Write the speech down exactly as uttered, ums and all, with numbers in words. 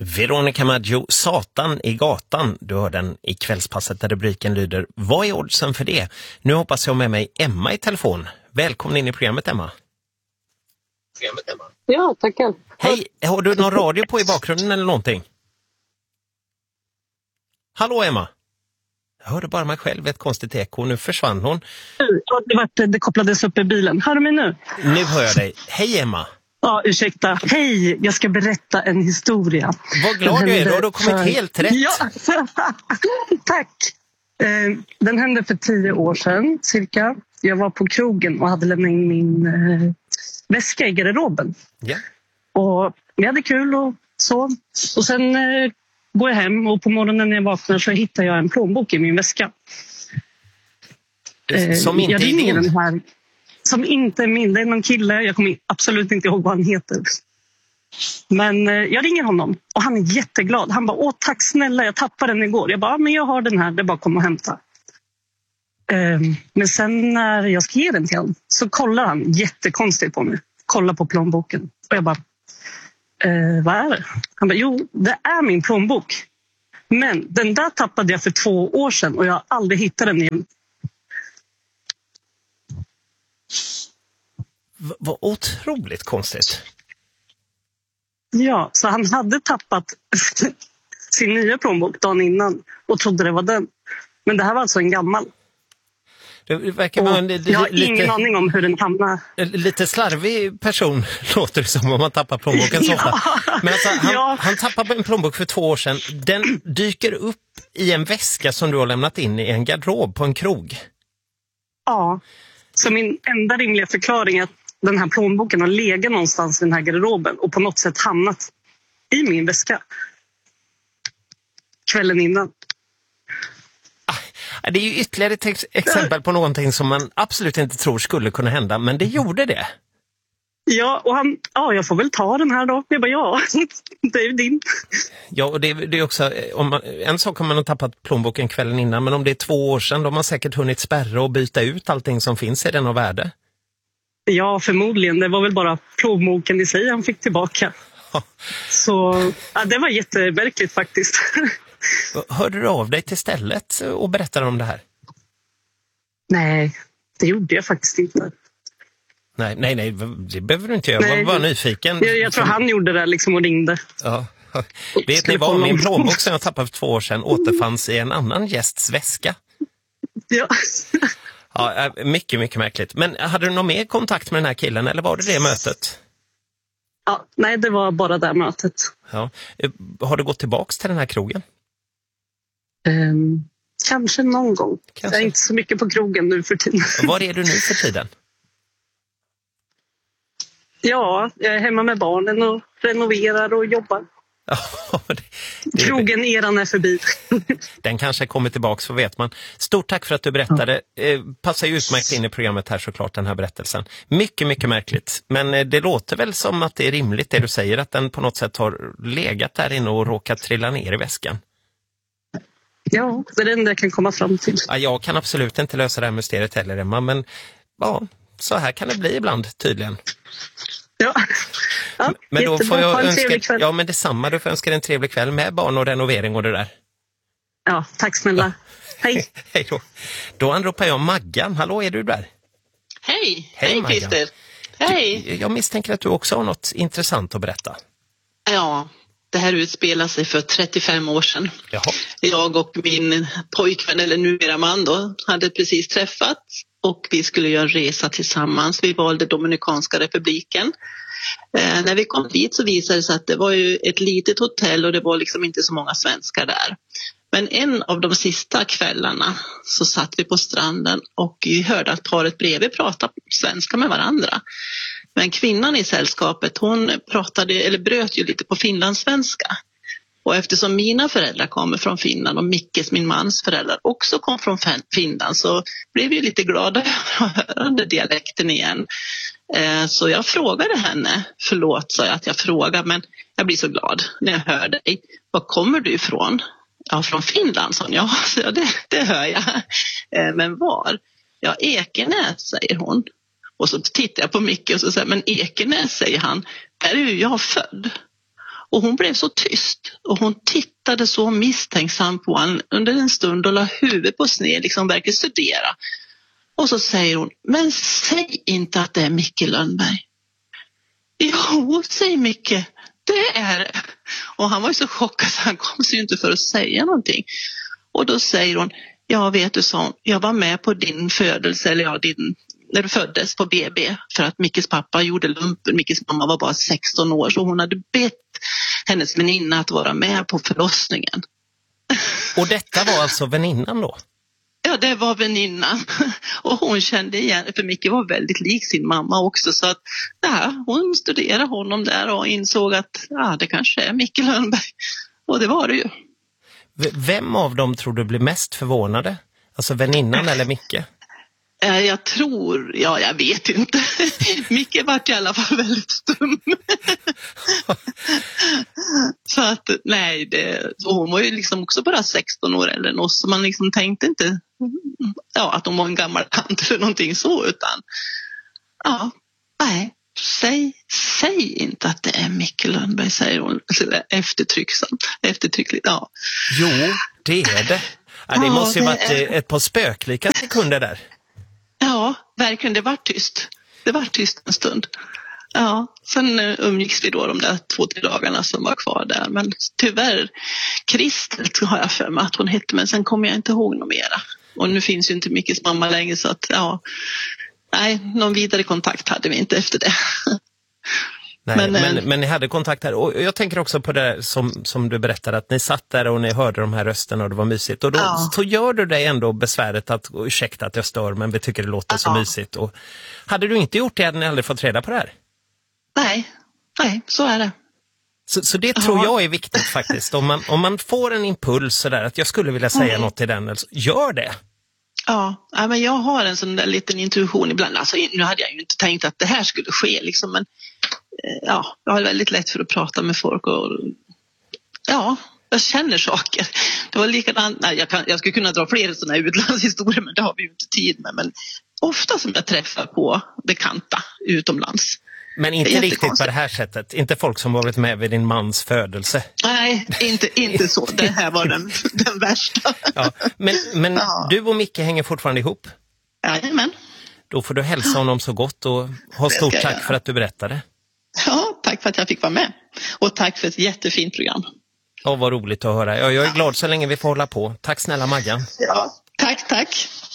Veronica Maggio, Satan i gatan. Du hör den i kvällspasset där rubriken lyder: vad är oddsen för det? Nu hoppas jag med mig Emma i telefon. Välkommen in i programmet, Emma. Programmet, Emma. Ja, tackar. Hej, har du någon radio på i bakgrunden eller någonting? Hallå, Emma. Jag hörde bara mig själv, ett konstigt eko. Nu försvann hon. Det, var, det kopplades upp i bilen. Hör du mig nu? Nu hör jag dig. Hej, Emma. Ja, ursäkta. Hej, jag ska berätta en historia. Vad glad du är, då har du kommit för... helt rätt. Ja, tack. Eh, den hände för tio år sedan, cirka. Jag var på krogen och hade lämnat in min eh, väska i garderoben. Ja. Och vi hade kul och så. Och sen eh, går jag hem och på morgonen när jag vaknar så hittar jag en plånbok i min väska. Eh, som inte är din? Den här, som inte är min. Det är någon kille. Jag kommer absolut inte ihåg vad han heter. Men eh, jag ringer honom och han är jätteglad. Han bara, åh tack snälla, jag tappade den igår. Jag bara, men jag har den här, det är bara att komma och hämta. Eh, men sen när jag ska ge den till honom så kollar han jättekonstigt på mig. Kollar på plånboken. Och jag bara, eh, vad är det? Han bara, jo det är min plånbok. Men den där tappade jag för två år sedan och jag har aldrig hittat den igen. V- vad otroligt konstigt. Ja, så han hade tappat sin nya plånbok dagen innan och trodde det var den. Men det här var alltså en gammal. Det verkar vara en, li- jag har lite, ingen aning om hur den hamnar. Lite slarvig person låter det som om man tappar plånboken så ofta. Ja. Men alltså, han, Ja. han tappade en plånbok för två år sedan. Den dyker upp i en väska som du har lämnat in i en garderob på en krog. Ja, så min enda rimliga förklaring är att den här plånboken har legat någonstans i den här garderoben och på något sätt hamnat i min väska kvällen innan. Ah, det är ju ytterligare ett ex- exempel på någonting som man absolut inte tror skulle kunna hända, men det gjorde det. Ja, och han, ja, jag får väl ta den här då. Jag bara, ja, det är ju din. Ja, och det, det är också, om man, en sak har man har tappat plånboken kvällen innan, men om det är två år sedan, då har man säkert hunnit spärra och byta ut allting som finns i den av värde. Ja, förmodligen. Det var väl bara plånboken i sig han fick tillbaka. Ja. Så ja, det var jättemärkligt faktiskt. Hörde du av dig till stället och berättade om det här? Nej, det gjorde jag faktiskt inte. Nej, nej, nej, det behöver du inte göra. Jag var bara nyfiken. Jag, jag tror han gjorde det liksom och ringde. Ja. Vet ni vad? Min plånbok som jag tappade för två år sedan återfanns i en annan gästs väska. Ja. Ja, mycket, mycket märkligt. Men hade du någon mer kontakt med den här killen eller var det det mötet? Ja, nej, det var bara det mötet. Ja. Har du gått tillbaks till den här krogen? Um, kanske någon gång. Kanske. Jag är inte så mycket på krogen nu för tiden. Var är du nu för tiden? Ja, jag är hemma med barnen och renoverar och jobbar. Ja, det, det, Krogen eran är förbi. Den kanske kommer tillbaka, så vet man. Stort tack för att du berättade. Eh, passar ju utmärkt in i programmet här såklart, den här berättelsen. Mycket, mycket märkligt. Men eh, det låter väl som att det är rimligt det du säger, att den på något sätt har legat där inne och råkat trilla ner i väskan. Ja, det är det enda jag kan komma fram till. Ja, jag kan absolut inte lösa det här mysteriet heller, Emma, men ja, så här kan det bli ibland tydligen. Ja, ja men då får jag önska, ja, men detsamma, du får önska en trevlig kväll med barn och renovering och det där. Ja, tack snälla. Ja. Hej. Hej då. Då anropar jag Maggan. Hallå, är du där? Hej, hej Christer. Hej. Jag misstänker att du också har något intressant att berätta. Ja, det här utspelar sig för trettiofem år sedan. Jaha. Jag och min pojkvän, eller numera man då, hade precis träffats. Och vi skulle göra en resa tillsammans. Vi valde Dominikanska republiken. Eh, när vi kom dit så visade det sig att det var ju ett litet hotell och det var liksom inte så många svenskar där. Men en av de sista kvällarna så satt vi på stranden och vi hörde att paret bredvid pratade svenska med varandra. Men kvinnan i sällskapet, hon pratade eller bröt ju lite på finlandssvenska. Och eftersom mina föräldrar kommer från Finland och Mickes, min mans föräldrar, också kom från Finland, så blev vi lite glada att höra den dialekten igen. Så jag frågade henne, förlåt sa jag att jag frågar, men jag blir så glad när jag hör dig. Var kommer du ifrån? Ja, från Finland, sa hon. Ja, så det, det hör jag. Men var? Ja, Ekenäs, säger hon. Och så tittar jag på Micke och så säger men Ekenäs, säger han, där är ju jag född. Och hon blev så tyst och hon tittade så misstänksam på honom under en stund och la huvudet på sned, liksom verkligen studera. Och så säger hon, men säg inte att det är Micke Lönnberg. Jo, säg Micke, det är det. Och han var ju så chockad så han kom sig inte för att säga någonting. Och då säger hon, ja vet du så, jag var med på din födelse, eller ja, din, när du föddes på B B, för att Mickes pappa gjorde lumpen. Mickes mamma var bara sexton år, så hon hade bett hennes väninna att vara med på förlossningen. Och detta var alltså väninnan då? Ja, det var väninnan. Och hon kände igen, för Micke var väldigt lik sin mamma också, så att ja, hon studerade honom där och insåg att ja, det kanske är Micke Lönnberg. Och det var det ju. V- vem av dem tror du blir mest förvånade? Alltså väninnan eller Micke? Jag tror, ja jag vet inte. Micke var i alla fall väldigt stum. Så att nej, det, hon var ju liksom också bara sexton år eller något, så man liksom tänkte inte ja, att hon var en gammal tant eller någonting så, utan ja, nej, säg, säg inte att det är Micke Lönnberg, säger hon eftertrycksamt, eftertryckligt, ja. Jo, det är det. Ja, det ja, måste ju det varit är... ett par spöklika sekunder där. Ja, verkligen, det var tyst. Det var tyst en stund. Ja, sen umgicks vi då de där två, tre dagarna som var kvar där. Men tyvärr, Kristel har jag för mig att hon hette, men sen kommer jag inte ihåg något mera. Och nu finns ju inte Mickes mamma längre, så att ja, nej, någon vidare kontakt hade vi inte efter det. Nej, men, men, äh, men ni hade kontakt här. Och jag tänker också på det som, som du berättade, att ni satt där och ni hörde de här rösterna och det var mysigt. Och då ja. så gör du dig ändå besväret att, ursäkta att jag stör, men vi tycker det låter ja. så mysigt. Och hade du inte gjort det hade ni aldrig fått reda på det här. Nej, nej, så är det. Så, så det tror ja. jag är viktigt faktiskt. Om man, om man får en impuls så där, att jag skulle vilja säga mm. något till den, alltså, gör det. Ja, men jag har en sån där liten intuition ibland. Alltså, nu hade jag ju inte tänkt att det här skulle ske, liksom, men ja, jag har väldigt lätt för att prata med folk och ja, jag känner saker. Det var likadant, nej, jag, kan, jag skulle kunna dra fler sådana här utlandshistorier, men det har vi ju inte tid med. Men ofta som jag träffar på bekanta utomlands. Men inte riktigt på det här sättet. Inte folk som varit med vid din mans födelse. Nej, inte, inte så. Det här var den, den värsta. Ja, men men ja. Du och Micke hänger fortfarande ihop? Jajamän. Då får du hälsa honom så gott och ha stort tack jag. för att du berättade. Ja, tack för att jag fick vara med. Och tack för ett jättefint program. Ja, vad roligt att höra. Ja, jag är glad så länge vi får hålla på. Tack snälla Maggan. Ja, tack, tack.